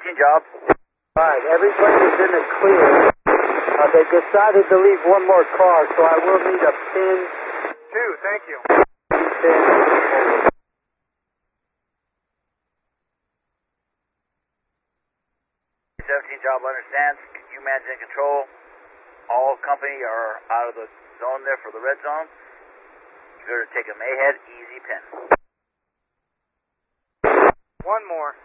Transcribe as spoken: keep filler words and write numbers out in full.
seventeen job. Alright, everybody is in the clear. Uh, they decided to leave one more car, so I will need a pin. Two, thank you. Pin. seventeen job understands. You manage and control. All company are out of the zone there for the red zone. You're going to take a Mayhead easy pin. One more.